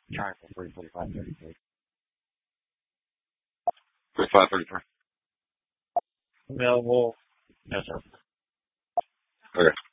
Trying for 3:45, 45:33. available. Yes, sir. Okay.